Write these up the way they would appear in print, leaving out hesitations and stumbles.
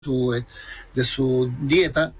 de su dieta.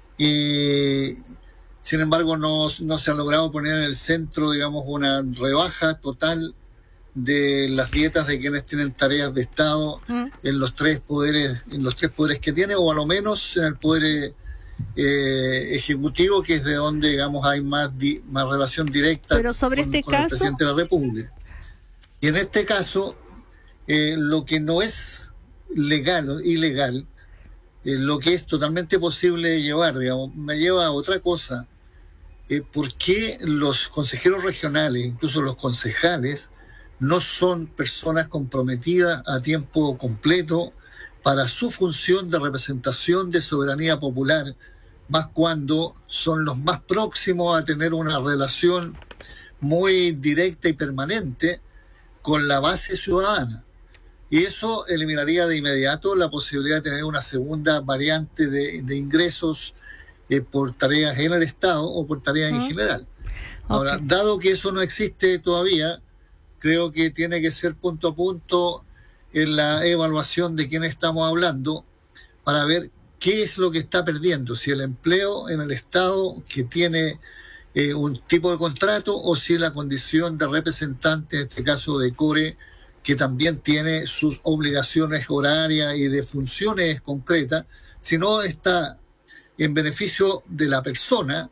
Y sin embargo no se ha logrado poner en el centro, digamos, una rebaja total de las dietas de quienes tienen tareas de Estado en los tres poderes que tiene, o a lo menos en el poder ejecutivo, que es de donde, digamos, hay más relación directa. Pero sobre con este el caso, presidente de la República. Y en este caso, lo que no es legal o ilegal, lo que es totalmente posible de llevar, digamos, me lleva a otra cosa. ¿Por qué los consejeros regionales, incluso los concejales, no son personas comprometidas a tiempo completo para su función de representación de soberanía popular, más cuando son los más próximos a tener una relación muy directa y permanente con la base ciudadana? Y eso eliminaría de inmediato la posibilidad de tener una segunda variante de ingresos por tareas en el Estado o por tareas en general. Ahora, dado que eso no existe todavía, creo que tiene que ser punto a punto en la evaluación de quién estamos hablando para ver qué es lo que está perdiendo, si el empleo en el Estado que tiene un tipo de contrato, o si la condición de representante, en este caso de CORE, que también tiene sus obligaciones horarias y de funciones concretas, si no está en beneficio de la persona,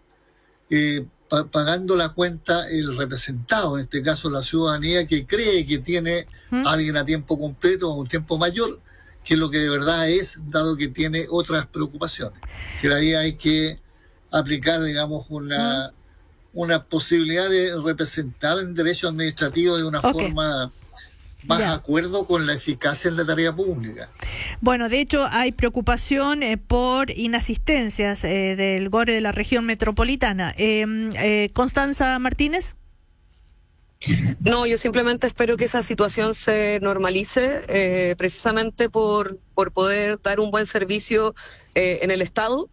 pagando la cuenta el representado, en este caso la ciudadanía, que cree que tiene a alguien a tiempo completo o a un tiempo mayor que lo que de verdad es, dado que tiene otras preocupaciones. Que ahí hay que aplicar, digamos, una posibilidad de representar el derecho administrativo de una forma más de acuerdo con la eficacia en la tarea pública. Bueno, de hecho hay preocupación por inasistencias del GORE de la región metropolitana. Constanza Martínez. No, yo simplemente espero que esa situación se normalice, precisamente por poder dar un buen servicio en el Estado.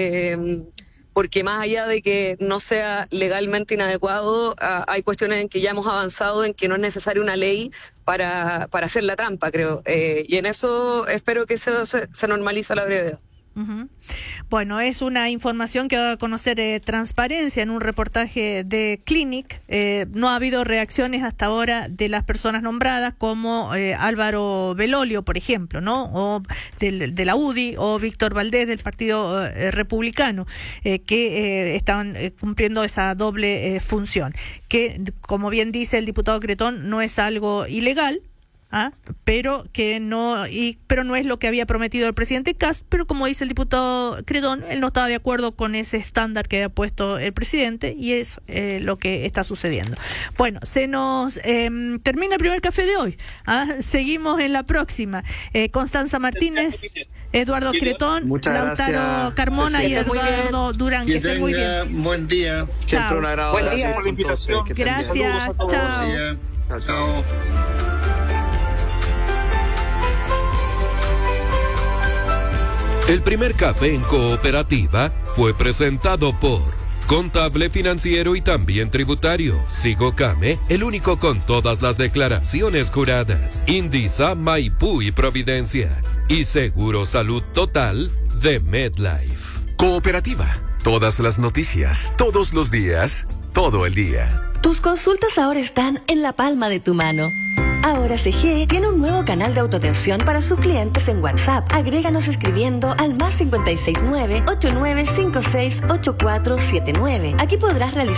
Porque más allá de que no sea legalmente inadecuado, hay cuestiones en que ya hemos avanzado en que no es necesaria una ley para hacer la trampa, creo. Y en eso espero que se normalice a la brevedad. Bueno, es una información que va a conocer Transparencia en un reportaje de Clinic. No ha habido reacciones hasta ahora de las personas nombradas, como Álvaro Belolio, por ejemplo, ¿no? O de la UDI, o Víctor Valdés del Partido Republicano, que están cumpliendo esa doble función, que, como bien dice el diputado Cretón, no es algo ilegal, pero no es lo que había prometido el presidente Kast. Pero como dice el diputado Cretón, él no estaba de acuerdo con ese estándar que había puesto el presidente, y es lo que está sucediendo. Bueno, se nos termina el primer café de hoy. Seguimos en la próxima. Constanza Martínez, Eduardo Cretón, Lautaro Carmona y Eduardo Durán. Que estén muy bien. Buen día. Siempre un agrado. Buen día. Por la invitación. Gracias. Chao. Chao. El primer café en Cooperativa fue presentado por Contable Financiero y también Tributario, Sigocame, el único con todas las declaraciones juradas, Indisa, Maipú y Providencia, y Seguro Salud Total de MedLife. Cooperativa, todas las noticias, todos los días, todo el día. Tus consultas ahora están en la palma de tu mano. Ahora CG tiene un nuevo canal de autoatención para sus clientes en WhatsApp. Agréganos escribiendo al +569-8956-8479. Aquí podrás realizar